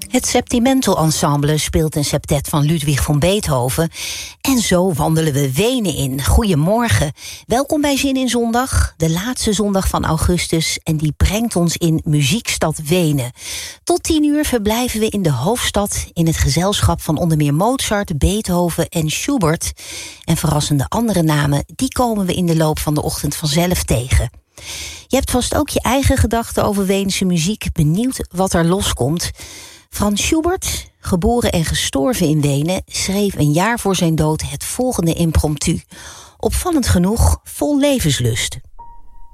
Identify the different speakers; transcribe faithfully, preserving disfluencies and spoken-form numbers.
Speaker 1: Het Septimental Ensemble speelt een septet van Ludwig van Beethoven. En zo wandelen we Wenen in. Goedemorgen. Welkom bij Zin in Zondag, de laatste zondag van augustus. En die brengt ons in muziekstad Wenen. Tot tien uur verblijven we in de hoofdstad in het gezelschap van onder meer Mozart, Beethoven en Schubert. En verrassende andere namen, die komen we in de loop van de ochtend vanzelf tegen. Je hebt vast ook je eigen gedachten over Weense muziek. Benieuwd wat er loskomt. Frans Schubert, geboren en gestorven in Wenen, schreef een jaar voor zijn dood het volgende impromptu. Opvallend genoeg vol levenslust.